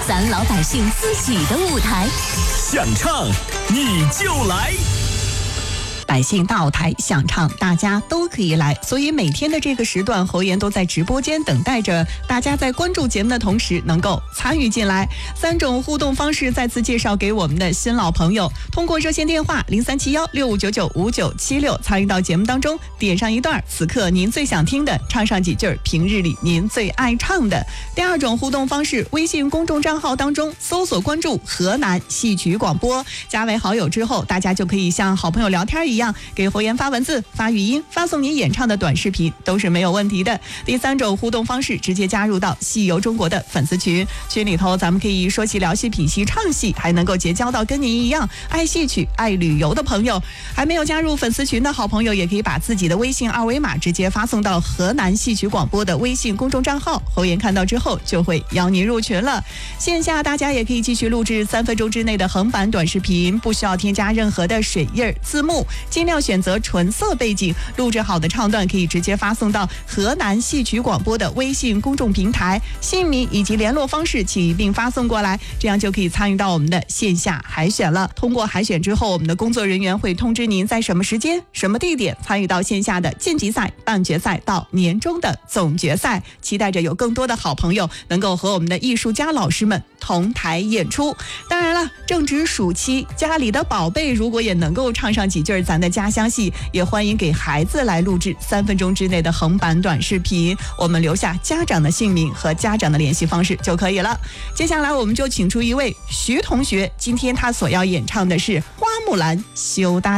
咱老百姓自己的舞台。 想唱你就来。 百姓大台想唱，大家都可以来，所以每天的这个时段，侯岩都在直播间等待着大家在关注节目的同时能够参与进来。3种互动方式再次介绍给我们的新老朋友，通过热线电话037165995976参与到节目当中，点上一段此刻您最想听的，唱上几句平日里您最爱唱的。第2种互动方式，微信公众账号当中搜索关注河南戏曲广播，加为好友之后，大家就可以像好朋友聊天一样，给侯岩发文字、发语音、发送你演唱的短视频都是没有问题的。第3种互动方式，直接加入到戏游中国的粉丝群，群里头咱们可以说戏聊戏品戏唱戏，还能够结交到跟您一样爱戏曲爱旅游的朋友。还没有加入粉丝群的好朋友，也可以把自己的微信2维码直接发送到河南戏曲广播的微信公众账号，侯岩看到之后就会邀您入群了。线下大家也可以继续录制3分钟之内的横版短视频，不需要添加任何的水印字幕，尽量选择纯色背景，录制好的唱段可以直接发送到河南戏曲广播的微信公众平台，姓名以及联络方式请一并发送过来，这样就可以参与到我们的线下海选了。通过海选之后，我们的工作人员会通知您在什么时间、什么地点参与到线下的晋级赛、半决赛到年终的总决赛。期待着有更多的好朋友能够和我们的艺术家老师们同台演出。当然了，正值暑期，家里的宝贝如果也能够唱上几句咱的家乡戏，也欢迎给孩子来录制3分钟之内的横版短视频，我们留下家长的姓名和家长的联系方式就可以了。接下来我们就请出一位徐同学，今天他所要演唱的是花木兰羞答